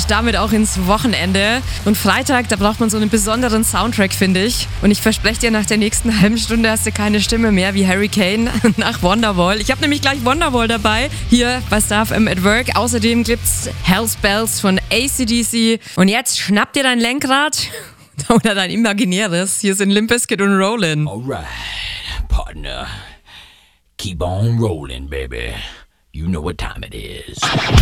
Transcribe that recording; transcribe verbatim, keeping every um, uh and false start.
damit auch ins Wochenende. Und Freitag, da braucht man so einen besonderen Soundtrack, finde ich. Und ich verspreche dir, nach der nächsten halben Stunde hast du keine Stimme mehr wie Harry Kane nach Wonderwall. Ich habe nämlich gleich Wonderwall dabei, hier bei Star F M at Work. Außerdem gibt's Hell's Bells von A C D C. Und jetzt schnapp dir dein Lenkrad oder dein imaginäres. Hier sind Limp Bizkit und Rollin'. Alright, partner. Keep on rolling, baby. You know what time it is.